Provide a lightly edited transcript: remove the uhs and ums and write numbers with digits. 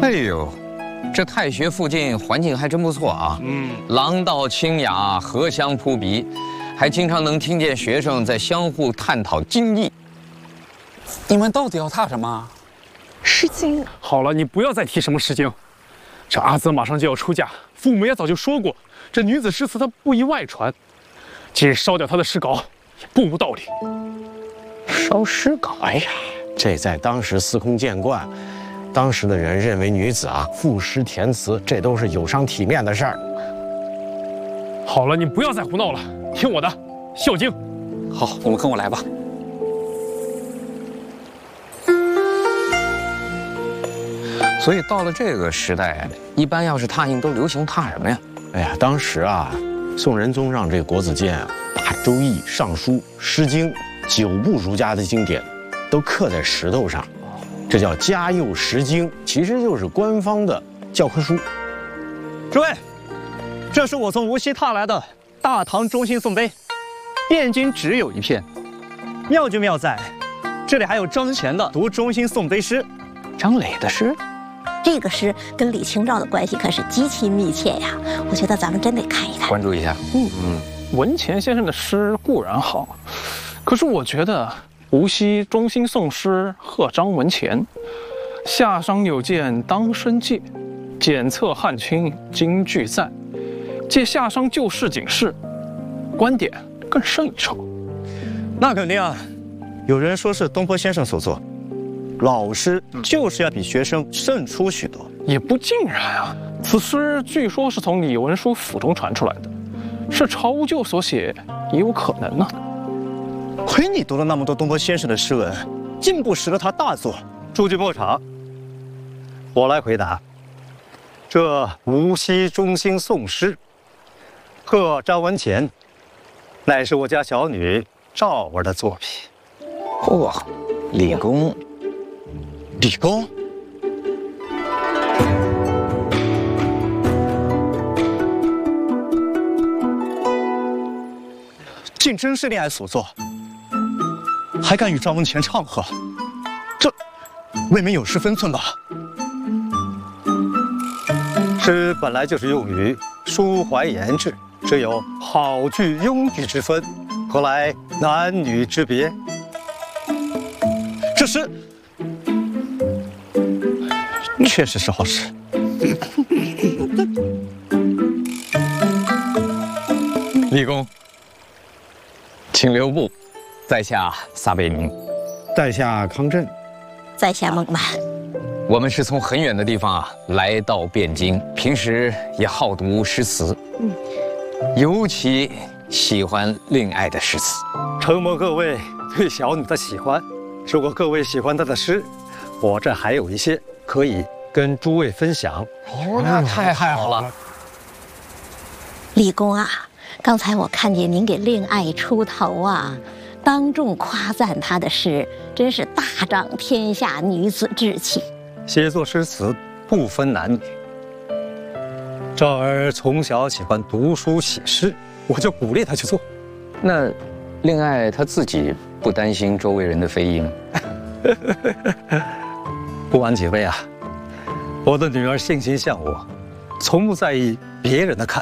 哎呦，这太学附近环境还真不错啊。廊道清雅，荷香扑鼻，还经常能听见学生在相互探讨经义。 你们到底要踏什么？ 诗经。 好了，你不要再提什么诗经。这阿泽马上就要出嫁，父母也早就说过，这女子诗词她不宜外传。今日烧掉她的诗稿，也不无道理。 烧诗稿？ 哎呀，这在当时司空见惯。当时的人认为女子啊赋诗填词，这都是有伤体面的事儿。 好了，你不要再胡闹了，听我的，《孝经》。 好，你们跟我来吧。 所以到了这个时代，一般要是踏印都流行踏什么呀？ 哎呀，当时啊，宋仁宗让这个国子监啊，把《周易》《尚书》《诗经》9部儒家的经典都刻在石头上，这叫嘉佑石经，其实就是官方的教科书。 诸位，这是我从无锡踏来的大唐中兴宋碑，汴京只有一片，妙就妙在，这里还有张骞的读中兴宋碑诗，张磊的诗。 这个诗跟李清照的关系可是极其密切呀，我觉得咱们真得看一看， 关注一下。 文乾先生的诗固然好，可是我觉得无锡中兴宋诗贺张文乾，夏商有鉴当申诫，检测汉卿今俱赞，借夏商旧事警示，观点更胜一筹。 那肯定啊，有人说是东坡先生所作。老师就是要比学生胜出许多， 也不尽然啊。此诗据说是从李文书府中传出来的，是抄就所写，也有可能呢。 亏你读了那么多东坡先生的诗文，竟不识了他大作。诸君莫吵，我来回答。这无锡中兴宋诗，贺张文乾，乃是我家小女赵儿的作品。 嚯，李公。 李公，竟真是恋爱所作，还敢与张文乾唱和，这未免有失分寸吧？诗本来就是用于抒怀言志，只有好句庸句之分，何来男女之别？这诗确实是好诗。 李公，请留步，在下撒贝宁， 在下康震， 在下孟曼。 我们是从很远的地方来到汴京，平时也好读诗词，尤其喜欢令爱的诗词。 承蒙各位对小女的喜欢，如果各位喜欢她的诗，我这还有一些可以跟诸位分享。 哦，那太好了。 李公啊，刚才我看见您给令爱出头啊，当众夸赞她的诗，真是大长天下女子志气。 写作诗词不分男女，赵儿从小喜欢读书写诗，我就鼓励她去做。 那令爱她自己不担心周围人的非议吗？ 不瞒几位啊，我的女儿性情像我，从不在意别人的看